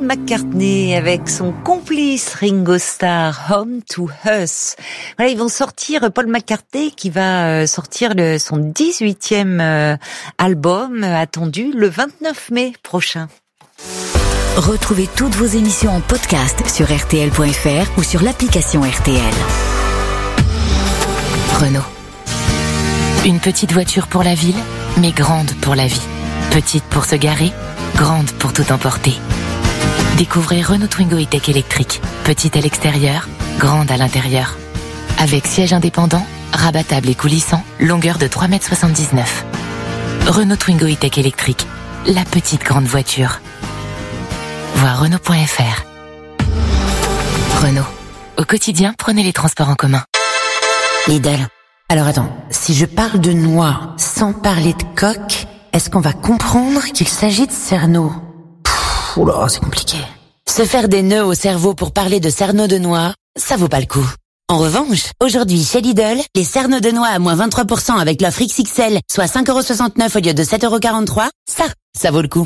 McCartney avec son complice Ringo Starr, Home to Us. Voilà, ils vont sortir, Paul McCartney qui va sortir son 18e album attendu le 29 mai prochain. Retrouvez toutes vos émissions en podcast sur rtl.fr ou sur l'application RTL. Renault. Une petite voiture pour la ville, mais grande pour la vie. Petite pour se garer, grande pour tout emporter. Découvrez Renault Twingo E-Tech électrique. Petite à l'extérieur, grande à l'intérieur. Avec siège indépendant, rabattable et coulissant, longueur de 3,79 m. Renault Twingo E-Tech électrique. La petite grande voiture. Voir Renault.fr. Renault. Au quotidien, prenez les transports en commun. Lidl. Alors attends, si je parle de noix sans parler de coque, est-ce qu'on va comprendre qu'il s'agit de cerneau? Oula, c'est compliqué. Se faire des nœuds au cerveau pour parler de cerneau de noix, ça vaut pas le coup. En revanche, aujourd'hui chez Lidl, les cerneaux de noix à moins 23% avec l'offre XXL, soit 5,69€ au lieu de 7,43€, ça vaut le coup.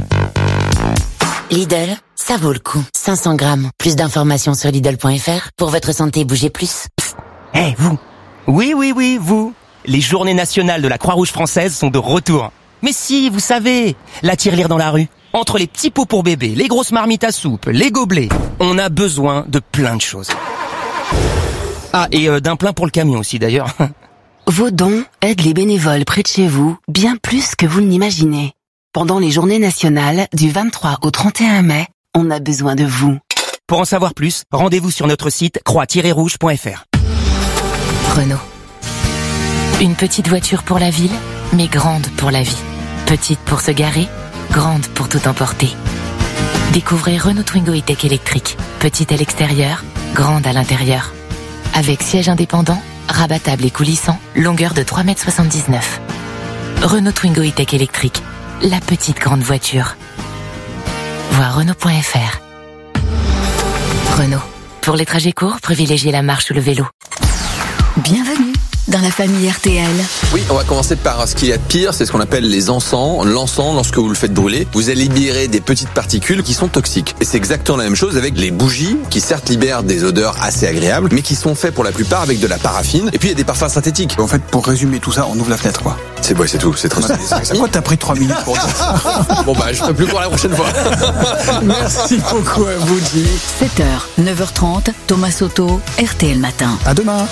Lidl, ça vaut le coup. 500 grammes. Plus d'informations sur Lidl.fr. Pour votre santé, bougez plus. Hey, vous. Oui, vous. Les journées nationales de la Croix-Rouge française sont de retour. Mais si, vous savez, la tirelire dans la rue. Entre les petits pots pour bébés, les grosses marmites à soupe, les gobelets, on a besoin de plein de choses. Ah, et d'un plein pour le camion aussi d'ailleurs. Vos dons aident les bénévoles près de chez vous bien plus que vous ne l'imaginez. Pendant les journées nationales, du 23 au 31 mai, on a besoin de vous. Pour en savoir plus, rendez-vous sur notre site croix-rouge.fr. Renault. Une petite voiture pour la ville, mais grande pour la vie. Petite pour se garer, grande pour tout emporter. Découvrez Renault Twingo E-Tech électrique. Petite à l'extérieur, grande à l'intérieur. Avec siège indépendant, rabattable et coulissant, longueur de 3,79 m. Renault Twingo E-Tech électrique. La petite grande voiture. Voir Renault.fr. Renault. Pour les trajets courts, privilégiez la marche ou le vélo. Bienvenue dans la famille RTL. Oui, on va commencer par ce qu'il y a de pire, c'est ce qu'on appelle les encens. L'encens, lorsque vous le faites brûler, vous allez libérer des petites particules qui sont toxiques. Et c'est exactement la même chose avec les bougies, qui certes libèrent des odeurs assez agréables, mais qui sont faits pour la plupart avec de la paraffine. Et puis il y a des parfums synthétiques. En fait, pour résumer tout ça, on ouvre la fenêtre, quoi. C'est tout, c'est très simple. Pourquoi t'as pris 3 minutes pour dire ça? Bon je ferai plus pour la prochaine fois. Merci beaucoup à vous, Jimmy. 7h, 9h30, Thomas Soto, RTL Matin. À demain.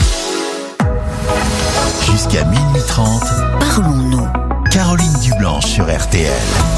Jusqu'à minuit 30, Parlons-nous. Caroline Dublanche sur RTL.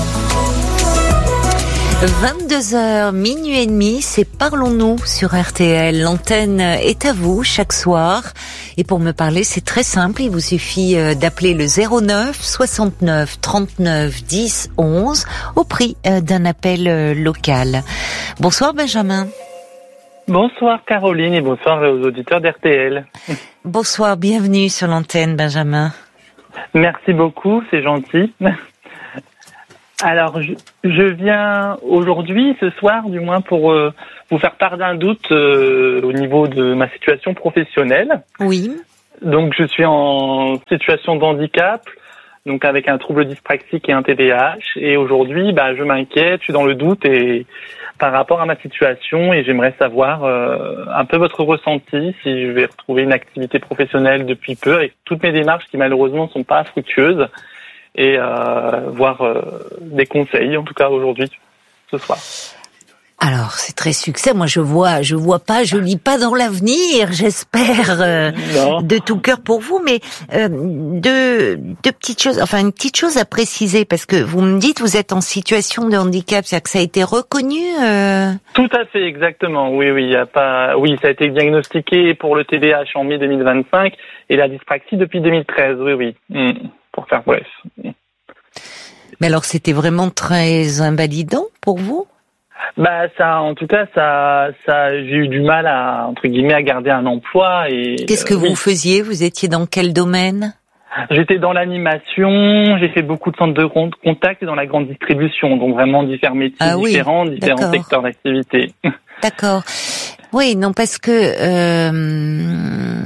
22h, minuit et demi, c'est Parlons-nous sur RTL. L'antenne est à vous chaque soir. Et pour me parler, c'est très simple. Il vous suffit d'appeler le 09 69 39 10 11 au prix d'un appel local. Bonsoir Benjamin. Bonsoir Caroline et bonsoir aux auditeurs d'RTL. Bonsoir, bienvenue sur l'antenne Benjamin. Merci beaucoup, c'est gentil. Alors, je viens aujourd'hui, ce soir du moins, pour vous faire part d'un doute au niveau de ma situation professionnelle. Oui. Donc, je suis en situation de handicap, donc avec un trouble dyspraxique et un TDAH. Et aujourd'hui, je m'inquiète, je suis dans le doute et par rapport à ma situation et j'aimerais savoir un peu votre ressenti, si je vais retrouver une activité professionnelle depuis peu avec toutes mes démarches qui malheureusement sont pas fructueuses. Et voir des conseils, en tout cas aujourd'hui, ce soir. Alors, c'est très succès. Moi, je lis pas dans l'avenir, j'espère, de tout cœur pour vous, mais deux petites choses, enfin une petite chose à préciser, parce que vous me dites vous êtes en situation de handicap, c'est-à-dire que ça a été reconnu Tout à fait, exactement. Oui, ça a été diagnostiqué pour le TDAH en mai 2025 et la dyspraxie depuis 2013, oui. Pour faire bref. Mais alors, c'était vraiment très invalidant pour vous? En tout cas, j'ai eu du mal à, entre guillemets, à garder un emploi et. Qu'est-ce que vous faisiez? Vous étiez dans quel domaine? J'étais dans l'animation, j'ai fait beaucoup de centres de contact et dans la grande distribution, donc vraiment différents métiers différents secteurs d'activité. D'accord. Oui, non, parce que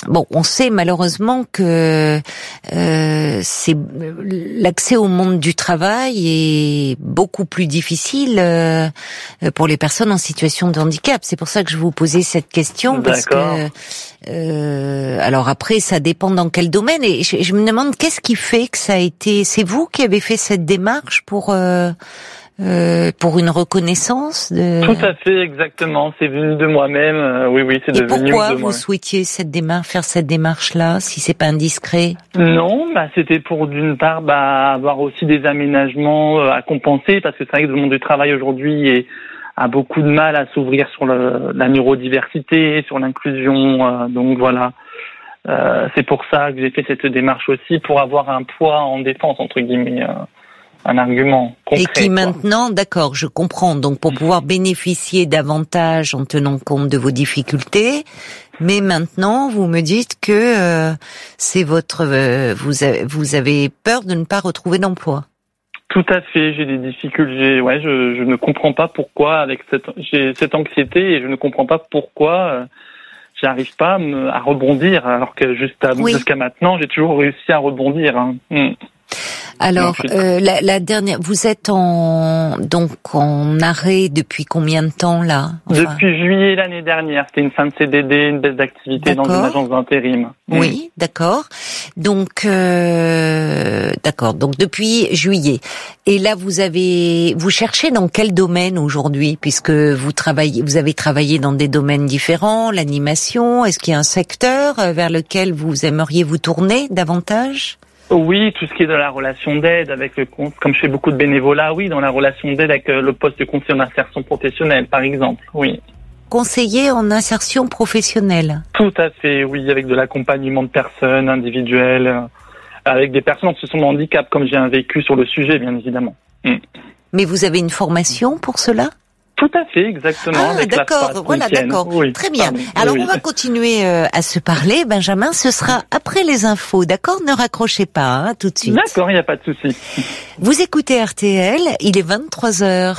bon, on sait malheureusement que c'est l'accès au monde du travail est beaucoup plus difficile pour les personnes en situation de handicap. C'est pour ça que je vous posais cette question, parce que alors après ça dépend dans quel domaine, et je me demande qu'est-ce qui fait que ça a été. C'est vous qui avez fait cette démarche pour une reconnaissance de... Tout à fait, exactement. C'est venu de moi-même. Oui, c'est devenu de moi. Et pourquoi vous souhaitiez faire cette démarche-là, si c'est pas indiscret? Non, c'était pour d'une part avoir aussi des aménagements à compenser, parce que c'est vrai que le monde du travail aujourd'hui a beaucoup de mal à s'ouvrir sur la neurodiversité, sur l'inclusion. Donc voilà. C'est pour ça que j'ai fait cette démarche aussi, pour avoir un poids en défense, entre guillemets. Un argument concret. Et qui maintenant, d'accord, je comprends, donc pour pouvoir bénéficier davantage en tenant compte de vos difficultés, mais maintenant vous me dites que c'est vous avez peur de ne pas retrouver d'emploi. Tout à fait, j'ai des difficultés. Je ne comprends pas pourquoi j'ai cette anxiété, et je ne comprends pas pourquoi j'arrive pas à rebondir, alors que jusqu'à maintenant j'ai toujours réussi à rebondir. Alors, la dernière, vous êtes en arrêt depuis combien de temps là? Depuis juillet l'année dernière. C'était une fin de CDD, une baisse d'activité dans une agence d'intérim. Oui, d'accord. Donc, Donc depuis juillet. Et là, vous cherchez dans quel domaine aujourd'hui, puisque vous avez travaillé dans des domaines différents, l'animation. Est-ce qu'il y a un secteur vers lequel vous aimeriez vous tourner davantage? Oui, tout ce qui est de la relation d'aide comme je fais beaucoup de bénévolat, oui, dans la relation d'aide avec le poste de conseiller en insertion professionnelle, par exemple, oui. Conseiller en insertion professionnelle. Tout à fait, oui, avec de l'accompagnement de personnes individuelles, avec des personnes en situation de handicap, comme j'ai un vécu sur le sujet, bien évidemment. Mais vous avez une formation pour cela? Tout à fait, exactement. D'accord, voilà, d'accord. Oui, très bien. Alors, on va continuer à se parler, Benjamin. Ce sera après les infos, d'accord? Ne raccrochez pas, tout de suite. D'accord, il n'y a pas de souci. Vous écoutez RTL, il est 23h.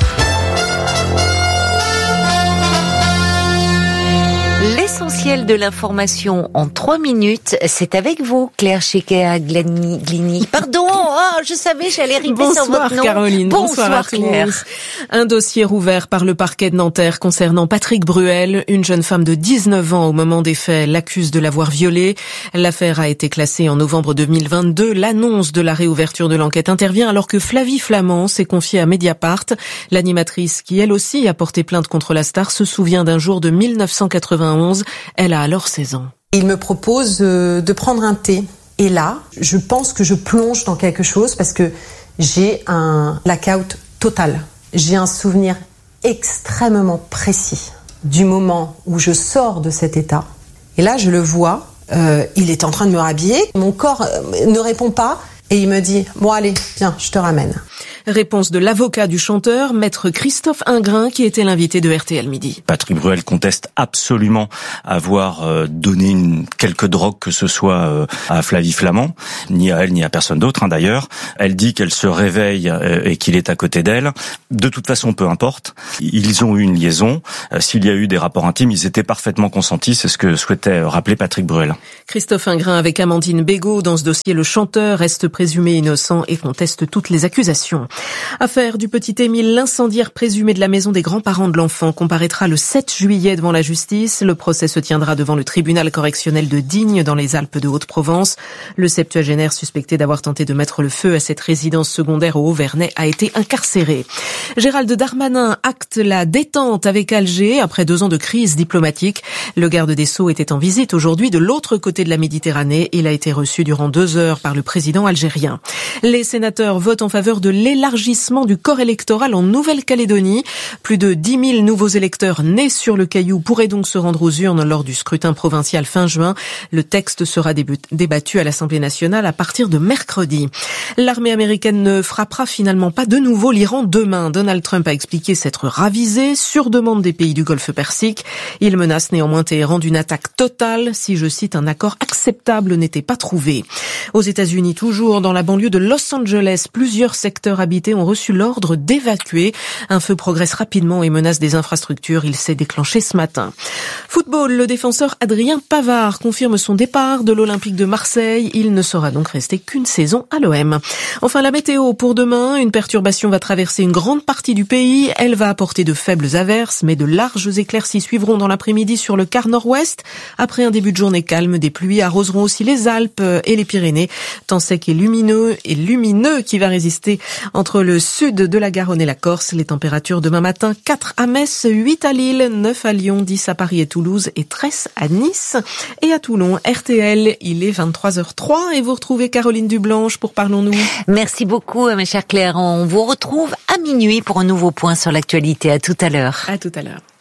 L'essentiel de l'information en 3 minutes, c'est avec vous, Claire Chekea-Glini. Pardon, je savais, j'allais arriver sur votre nom. Caroline. Bonsoir à Claire. Tous. Un dossier rouvert par le parquet de Nanterre concernant Patrick Bruel. Une jeune femme de 19 ans au moment des faits l'accuse de l'avoir violée. L'affaire a été classée en novembre 2022. L'annonce de la réouverture de l'enquête intervient alors que Flavie Flament s'est confiée à Mediapart. L'animatrice, qui elle aussi a porté plainte contre la star, se souvient d'un jour de 1991. Elle a alors 16 ans. Il me propose de prendre un thé. Et là, je pense que je plonge dans quelque chose parce que j'ai un blackout total. J'ai un souvenir extrêmement précis du moment où je sors de cet état. Et là, je le vois, il est en train de me rhabiller. Mon corps ne répond pas et il me dit « Bon allez, viens, je te ramène ». Réponse de l'avocat du chanteur, maître Christophe Ingrain, qui était l'invité de RTL Midi. Patrick Bruel conteste absolument avoir donné quelque drogue que ce soit à Flavie Flament, ni à elle ni à personne d'autre d'ailleurs. Elle dit qu'elle se réveille et qu'il est à côté d'elle. De toute façon, peu importe. Ils ont eu une liaison. S'il y a eu des rapports intimes, ils étaient parfaitement consentis. C'est ce que souhaitait rappeler Patrick Bruel. Christophe Ingrain avec Amandine Bégaud. Dans ce dossier, le chanteur reste présumé innocent et conteste toutes les accusations. Affaire du petit Émile, l'incendiaire présumé de la maison des grands-parents de l'enfant, comparaîtra le 7 juillet devant la justice. Le procès se tiendra devant le tribunal correctionnel de Digne, dans les Alpes de Haute-Provence. Le septuagénaire suspecté d'avoir tenté de mettre le feu à cette résidence secondaire au Haut-Vernay a été incarcéré. Gérald Darmanin acte la détente avec Alger après 2 ans de crise diplomatique. Le garde des Sceaux était en visite aujourd'hui de l'autre côté de la Méditerranée. Il a été reçu durant 2 heures par le président algérien. Les sénateurs votent en faveur de l'élargissement du corps électoral en Nouvelle-Calédonie. Plus de 10 000 nouveaux électeurs nés sur le Caillou pourraient donc se rendre aux urnes lors du scrutin provincial fin juin. Le texte sera débattu à l'Assemblée nationale à partir de mercredi. L'armée américaine ne frappera finalement pas de nouveau l'Iran demain. Donald Trump a expliqué s'être ravisé sur demande des pays du Golfe Persique. Il menace néanmoins Téhéran d'une attaque totale si, je cite, un accord acceptable n'était pas trouvé. Aux États-Unis, toujours dans la banlieue de Los Angeles, plusieurs secteurs habités ont reçu l'ordre d'évacuer. Un feu progresse rapidement et menace des infrastructures. Il s'est déclenché ce matin. Football, le défenseur Adrien Pavard confirme son départ de l'Olympique de Marseille. Il ne sera donc resté qu'une saison à l'OM. Enfin, la météo pour demain. Une perturbation va traverser une grande partie du pays. Elle va apporter de faibles averses, mais de larges éclaircies suivront dans l'après-midi sur le quart nord-ouest. Après un début de journée calme, des pluies arroseront aussi les Alpes et les Pyrénées. Temps sec et lumineux qui va résister entre le sud de la Garonne et la Corse. Les températures demain matin, 4 à Metz, 8 à Lille, 9 à Lyon, 10 à Paris et Toulouse et 13 à Nice et à Toulon. RTL, il est 23h03 et vous retrouvez Caroline Dublanche pour Parlons-nous. Merci beaucoup, ma chère Claire. On vous retrouve à minuit pour un nouveau point sur l'actualité. À tout à l'heure. À tout à l'heure.